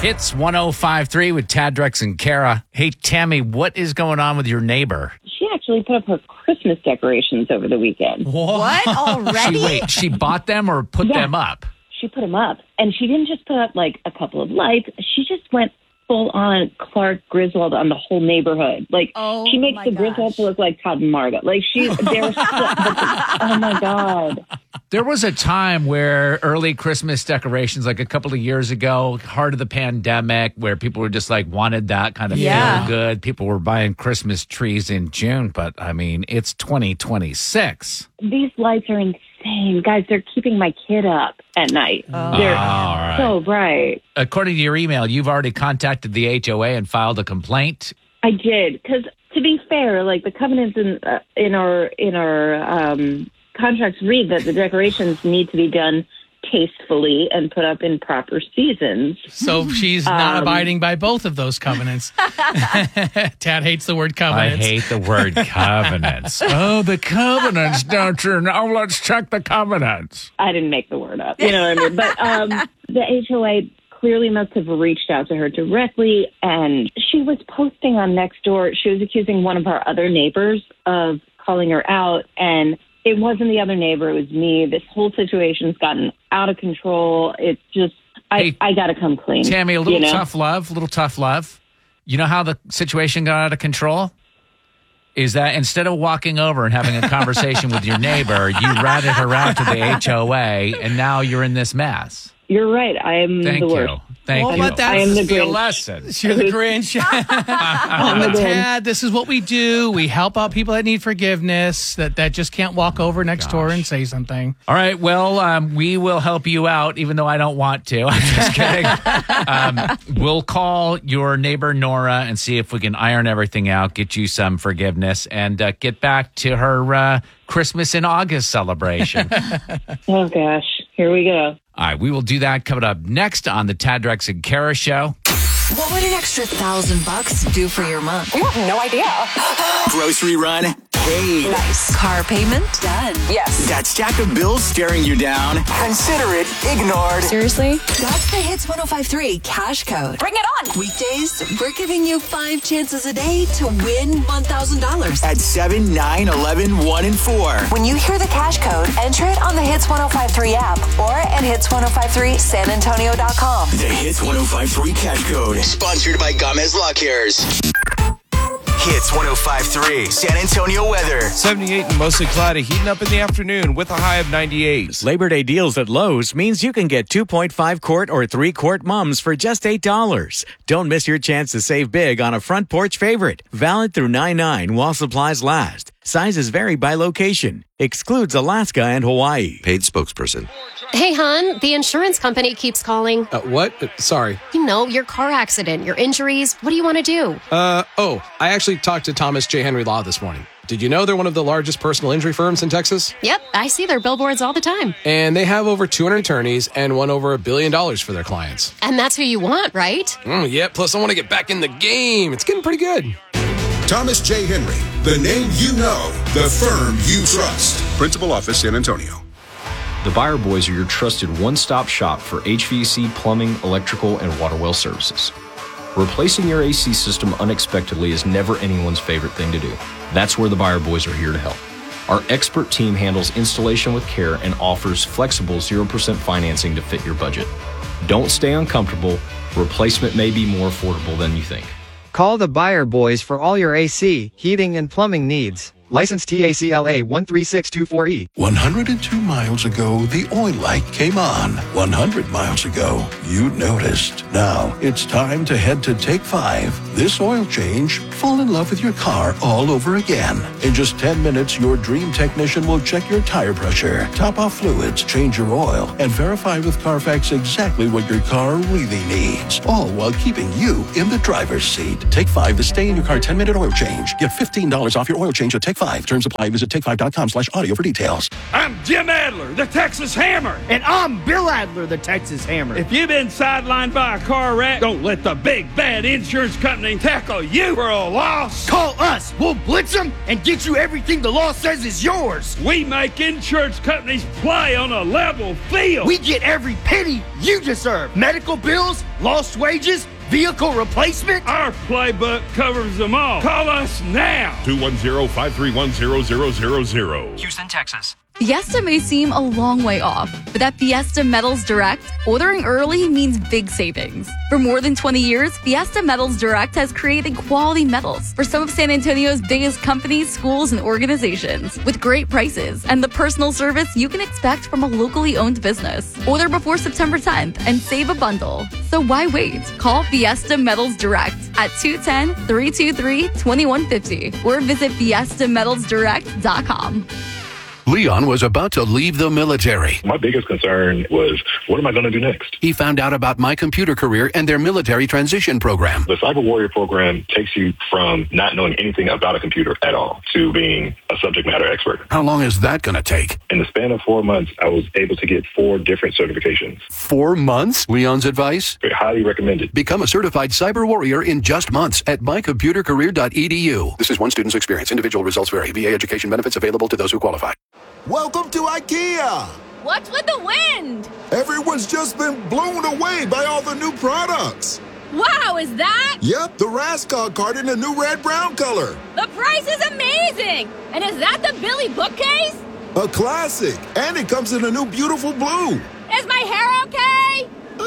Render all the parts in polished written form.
Hits 105.3 with Tad, Drex, and Kara. Hey, Tammy, what is going on with your neighbor? She actually put up her Christmas decorations over the weekend. What? Already? She bought them or put them up? She put them up. And she didn't just put up, like, a couple of lights. She just went full-on Clark Griswold on the whole neighborhood. Like, she makes the Griswolds look like Todd and Margot. Like, they're oh, my God. There was a time where early Christmas decorations, like a couple of years ago, heart of the pandemic, where people were just like wanted that kind of feel good. People were buying Christmas trees in June, but I mean, it's 2026. These lights are insane. Guys, they're keeping my kid up at night. They're so bright. According to your email, you've already contacted the HOA and filed a complaint. I did, because to be fair, like the covenants in our contracts read that the decorations need to be done tastefully and put up in proper seasons. So she's not abiding by both of those covenants. Tad hates the word covenants. I hate the word covenants. Oh, the covenants, don't you? Now let's check the covenants. I didn't make the word up. You know what I mean? But the HOA clearly must have reached out to her directly, and she was posting on Nextdoor. She was accusing one of our other neighbors of calling her out, and it wasn't the other neighbor. It was me. This whole situation's gotten out of control. It's just, I got to come clean. Tammy, a little tough love. You know how the situation got out of control? Is that instead of walking over and having a conversation with your neighbor, you ratted her out to the HOA, and now you're in this mess. You're right. I am the worst. Thank you. But I am the Grinch. Lesson. You're the Grinch. Tad, this is what we do. We help out people that need forgiveness, that just can't walk over next door and say something. All right. Well, we will help you out, even though I don't want to. I'm just kidding. We'll call your neighbor, Nora, and see if we can iron everything out, get you some forgiveness, and get back to her Christmas in August celebration. Oh, gosh. Here we go. All right, we will do that coming up next on the Tad, Drex, and Kara Show. What would an extra $1,000 do for your month? You have no idea. Grocery run? Paid. Nice. Car payment? Done. Yes. That stack of bills staring you down? Consider it ignored. Seriously? That's the Hits 105.3 Cash Code. Bring it on. Weekdays, we're giving you 5 chances a day to win $1,000. At 7, 9, 11, 1, and 4. When you hear the cash code, enter it on the Hits 105.3 app or at hits1053sanantonio.com. The Hits 105.3 Cash Code. Sponsored by Gomez Law Cares. Hits 105.3 San Antonio weather. 78 and mostly cloudy, heating up in the afternoon with a high of 98. Labor Day deals at Lowe's means you can get 2.5 quart or 3 quart mums for just $8. Don't miss your chance to save big on a front porch favorite. Valid through 9/9 while supplies last. Sizes vary by location. Excludes Alaska and Hawaii. Paid spokesperson. Hey, hon, the insurance company keeps calling. What? Sorry. You know, your car accident, your injuries. What do you want to do? I actually talked to Thomas J. Henry Law this morning. Did you know they're one of the largest personal injury firms in Texas? Yep, I see their billboards all the time. And they have over 200 attorneys and won over $1 billion for their clients. And that's who you want, right? Yeah, plus I want to get back in the game. It's getting pretty good. Thomas J. Henry, the name you know, the firm you trust. Principal Office, San Antonio. The Buyer Boys are your trusted one-stop shop for HVAC, plumbing, electrical, and water well services. Replacing your AC system unexpectedly is never anyone's favorite thing to do. That's where the Buyer Boys are here to help. Our expert team handles installation with care and offers flexible 0% financing to fit your budget. Don't stay uncomfortable. Replacement may be more affordable than you think. Call the Buyer Boys for all your AC, heating, and plumbing needs. License TACLA 13624E. 102 miles ago, the oil light came on. 100 miles ago, you noticed. Now, it's time to head to Take 5. This oil change, fall in love with your car all over again. In just 10 minutes, your dream technician will check your tire pressure, top off fluids, change your oil, and verify with Carfax exactly what your car really needs. All while keeping you in the driver's seat. Take 5, the stay in your car 10-minute oil change. Get $15 off your oil change at Take 5. 5. Terms apply. Visit take5.com/audio for details. I'm Jim Adler, the Texas Hammer. And I'm Bill Adler, the Texas Hammer. If you've been sidelined by a car wreck, don't let the big bad insurance company tackle you for a loss. Call us. We'll blitz them and get you everything the law says is yours. We make insurance companies play on a level field. We get every penny you deserve. Medical bills, lost wages, vehicle replacement. Our playbook covers them all. Call us now. 210-531-0000. Houston, Texas. Fiesta may seem a long way off, but at Fiesta Metals Direct, ordering early means big savings. For more than 20 years, Fiesta Metals Direct has created quality metals for some of San Antonio's biggest companies, schools, and organizations, with great prices and the personal service you can expect from a locally owned business. Order before September 10th and save a bundle. So why wait? Call Fiesta Metals Direct at 210-323-2150 or visit fiestametalsdirect.com. Leon was about to leave the military. My biggest concern was, what am I going to do next? He found out about My Computer Career and their military transition program. The Cyber Warrior program takes you from not knowing anything about a computer at all to being a subject matter expert. How long is that going to take? In the span of 4 months, I was able to get 4 different certifications. 4 months? Leon's advice? Highly recommended. Become a certified cyber warrior in just months at mycomputercareer.edu. This is one student's experience. Individual results vary. VA education benefits available to those who qualify. Welcome to IKEA. What's with the wind? Everyone's just been blown away by all the new products. Wow, is that? Yep, the Raskog cart in the new red-brown color. The price is amazing. And is that the Billy bookcase? A classic. And it comes in a new beautiful blue. Is my hair okay?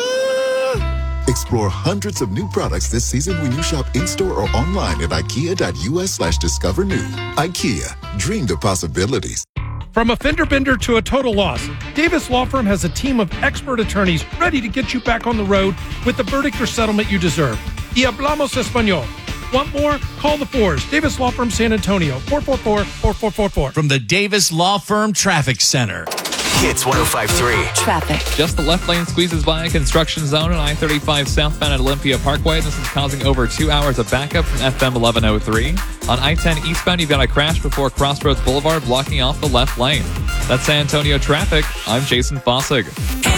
Explore hundreds of new products this season when you shop in-store or online at ikea.us/discover new. IKEA, dream the possibilities. From a fender bender to a total loss, Davis Law Firm has a team of expert attorneys ready to get you back on the road with the verdict or settlement you deserve. Y hablamos español. Want more? Call the Fours. Davis Law Firm San Antonio, 444-4444. From the Davis Law Firm Traffic Center. Hits 105.3. Traffic. Just the left lane squeezes by a construction zone on I-35 southbound at Olympia Parkway. This is causing over 2 hours of backup from FM 1103. On I-10 eastbound, you've got a crash before Crossroads Boulevard blocking off the left lane. That's San Antonio traffic. I'm Jason Fossig.